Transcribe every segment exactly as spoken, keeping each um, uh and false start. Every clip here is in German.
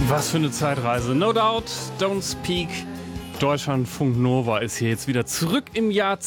Was für eine Zeitreise. No doubt, don't speak. Deutschlandfunk Nova ist hier jetzt wieder zurück im Jahr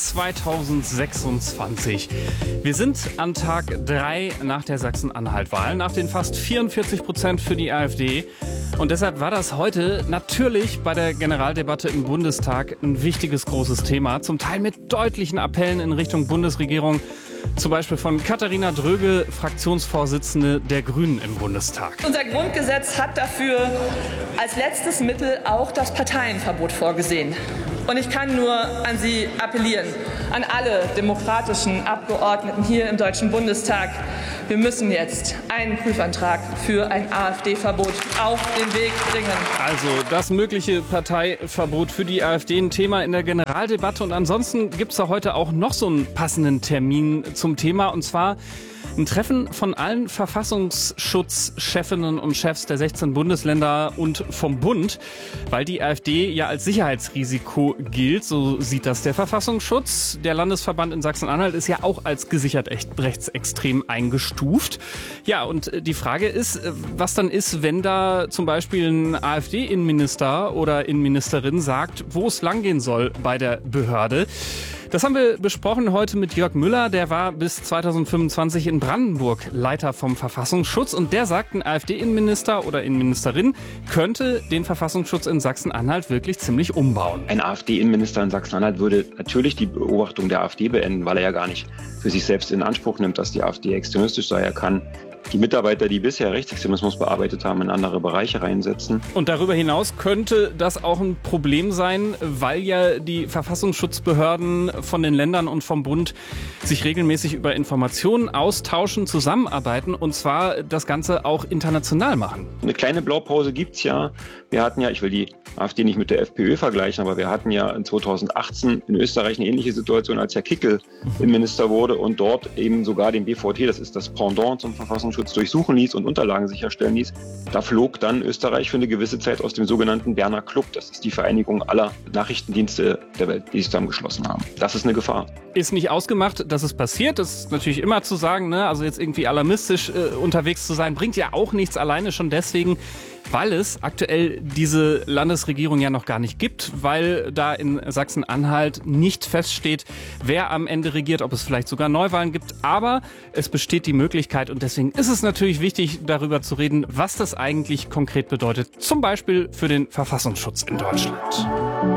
zweitausendsechsundzwanzig. Wir sind an Tag drei nach der Sachsen-Anhalt-Wahl, nach den fast vierundvierzig Prozent für die AfD. Und deshalb war das heute natürlich bei der Generaldebatte im Bundestag ein wichtiges, großes Thema. Zum Teil mit deutlichen Appellen in Richtung Bundesregierung. Zum Beispiel von Katharina Dröge, Fraktionsvorsitzende der Grünen im Bundestag. Unser Grundgesetz hat dafür als letztes Mittel auch das Parteienverbot vorgesehen. Und ich kann nur an Sie appellieren, an alle demokratischen Abgeordneten hier im Deutschen Bundestag. Wir müssen jetzt einen Prüfantrag für ein AfD-Verbot auf den Weg bringen. Also das mögliche Parteiverbot für die AfD, ein Thema in der Generaldebatte. Und ansonsten gibt es da heute auch noch so einen passenden Termin zum Thema. Und zwar ein Treffen von allen Verfassungsschutzchefinnen und Chefs der sechzehn Bundesländer und vom Bund, weil die AfD ja als Sicherheitsrisiko gilt. So sieht das der Verfassungsschutz. Der Landesverband in Sachsen-Anhalt ist ja auch als gesichert echt rechtsextrem eingestuft. Ja, und die Frage ist, was dann ist, wenn da zum Beispiel ein AfD-Innenminister oder Innenministerin sagt, wo es langgehen soll bei der Behörde. Das haben wir besprochen heute mit Jörg Müller. Der war bis zweitausendfünfundzwanzig in Brandenburg Leiter vom Verfassungsschutz. Und der sagt, ein AfD-Innenminister oder Innenministerin könnte den Verfassungsschutz in Sachsen-Anhalt wirklich ziemlich umbauen. Ein AfD-Innenminister in Sachsen-Anhalt würde natürlich die Beobachtung der AfD beenden, weil er ja gar nicht für sich selbst in Anspruch nimmt, dass die AfD extremistisch sei. Er kann die Mitarbeiter, die bisher Rechtsextremismus bearbeitet haben, in andere Bereiche reinsetzen. Und darüber hinaus könnte das auch ein Problem sein, weil ja die Verfassungsschutzbehörden von den Ländern und vom Bund sich regelmäßig über Informationen austauschen, zusammenarbeiten und zwar das Ganze auch international machen. Eine kleine Blaupause gibt's ja. Wir hatten ja, ich will die AfD nicht mit der FPÖ vergleichen, aber wir hatten ja in zweitausendachtzehn in Österreich eine ähnliche Situation, als Herr Kickl Innenminister wurde und dort eben sogar den B V T, das ist das Pendant zum Verfassungsschutz, durchsuchen ließ und Unterlagen sicherstellen ließ. Da flog dann Österreich für eine gewisse Zeit aus dem sogenannten Berner Club. Das ist die Vereinigung aller Nachrichtendienste der Welt, die sich zusammengeschlossen haben. Das ist eine Gefahr. Ist nicht ausgemacht, dass es passiert. Das ist natürlich immer zu sagen, ne? Also jetzt irgendwie alarmistisch äh, unterwegs zu sein, bringt ja auch nichts, alleine schon deswegen, weil es aktuell diese Landesregierung ja noch gar nicht gibt, weil da in Sachsen-Anhalt nicht feststeht, wer am Ende regiert, ob es vielleicht sogar Neuwahlen gibt. Aber es besteht die Möglichkeit und deswegen ist es natürlich wichtig, darüber zu reden, was das eigentlich konkret bedeutet. Zum Beispiel für den Verfassungsschutz in Deutschland.